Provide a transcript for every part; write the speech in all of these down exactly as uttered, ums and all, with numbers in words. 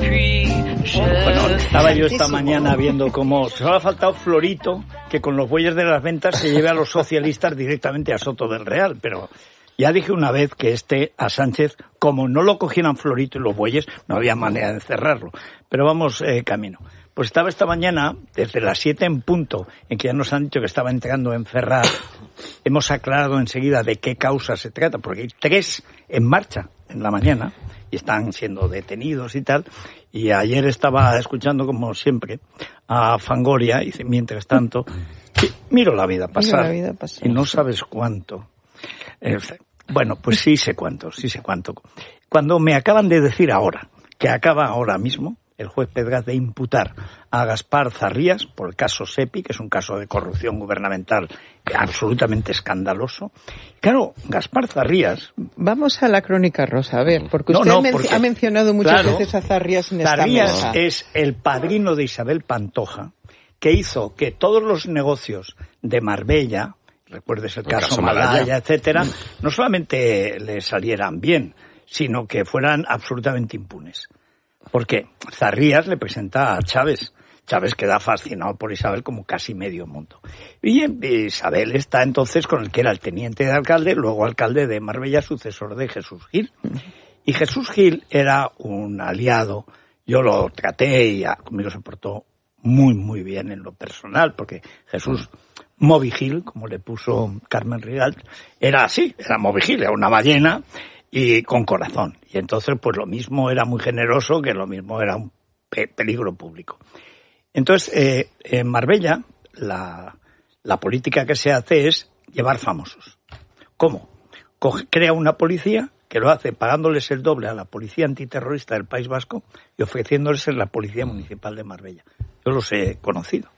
Bueno, estaba yo esta mañana viendo cómo solo ha faltado Florito, que con los bueyes de las ventas se lleve a los socialistas directamente a Soto del Real, pero ya dije una vez que este, a Sánchez, como no lo cogieran Florito y los bueyes, no había manera de encerrarlo. Pero vamos eh, camino. Pues estaba esta mañana, desde las siete en punto, en que ya nos han dicho que estaba entrando en Ferraz, hemos aclarado enseguida de qué causa se trata, porque hay tres en marcha en la mañana y están siendo detenidos y tal. Y ayer estaba escuchando, como siempre, a Fangoria y mientras tanto, miro la vida pasar, la vida pasar. Y no sabes cuánto. Eh, bueno, pues sí sé cuánto, sí sé cuánto. Cuando me acaban de decir ahora, que acaba ahora mismo, el juez Pedraz de imputar a Gaspar Zarrías por el caso SEPI, que es un caso de corrupción gubernamental absolutamente escandaloso. Claro, Gaspar Zarrías... Vamos a la crónica rosa, a ver, porque usted no, no, porque, ha mencionado muchas claro, veces a Zarrías en esta Zarrías mesa. es el padrino de Isabel Pantoja, que hizo que todos los negocios de Marbella, recuerdes el, el caso, caso Malaya, Malaya, etcétera, no solamente le salieran bien, sino que fueran absolutamente impunes. Porque Zarrías le presenta a Chávez. Chávez queda fascinado por Isabel como casi medio mundo. Y Isabel está entonces con el que era el teniente de alcalde, luego alcalde de Marbella, sucesor de Jesús Gil. Y Jesús Gil era un aliado. Yo lo traté y conmigo se portó muy, muy bien en lo personal, porque Jesús Moby Gil, como le puso Carmen Rigalt, era así, era Moby Gil, era una ballena y con corazón. Y entonces, pues lo mismo era muy generoso, que lo mismo era un pe- peligro público. Entonces, eh, en Marbella, la, la política que se hace es llevar famosos. ¿Cómo? Coge, crea una policía que lo hace pagándoles el doble a la policía antiterrorista del País Vasco y ofreciéndoles la policía municipal de Marbella. Yo los he conocido.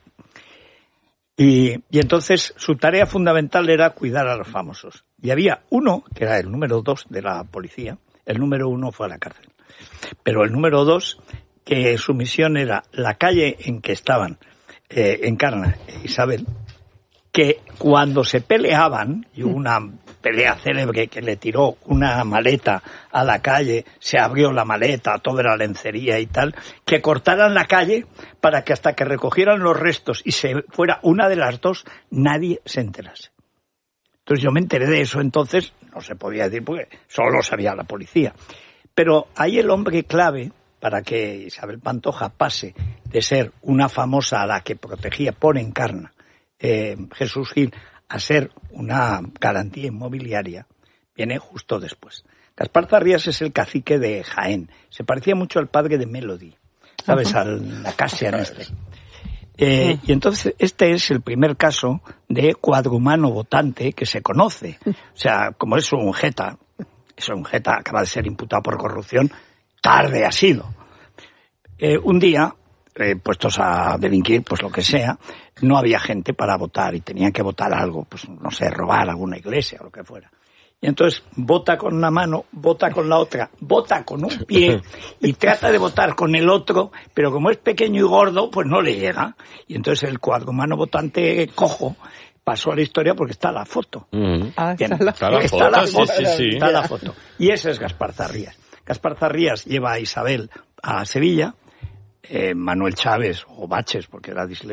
Y, y entonces su tarea fundamental era cuidar a los famosos. Y había uno, que era el número dos de la policía, el número uno fue a la cárcel. Pero el número dos, que su misión era la calle en que estaban eh, Encarna e Isabel, que cuando se peleaban, y hubo una pelea célebre que le tiró una maleta a la calle, se abrió la maleta, todo era lencería y tal, que cortaran la calle para que hasta que recogieran los restos y se fuera una de las dos, nadie se enterase. Entonces yo me enteré de eso, entonces no se podía decir porque solo lo sabía la policía. Pero ahí el hombre clave para que Isabel Pantoja pase de ser una famosa a la que protegía por Encarna, eh, Jesús Gil, a ser una garantía inmobiliaria, viene justo después. Gaspar Zarrías es el cacique de Jaén. Se parecía mucho al padre de Melody, ¿sabes? Uh-huh. Al Acacia en este. Eh, uh-huh. Y entonces este es el primer caso de cuadrumano votante que se conoce. O sea, como es un jeta, es un jeta, acaba de ser imputado por corrupción, tarde ha sido. Eh, un día, eh, puestos a delinquir, pues lo que sea, no había gente para votar y tenían que votar algo, pues no sé, robar alguna iglesia o lo que fuera. Y entonces vota con una mano, vota con la otra, vota con un pie y trata de votar con el otro, pero como es pequeño y gordo, pues no le llega. Y entonces el cuadrumano votante cojo pasó a la historia porque está la foto. Mm. Ah, está, la, está, la, está foto, la foto. Sí, sí, sí. Está la foto. Y ese es Gaspar Zarrías. Gaspar Zarrías lleva a Isabel a Sevilla, eh, Manuel Chávez, o Baches, porque era disléxico,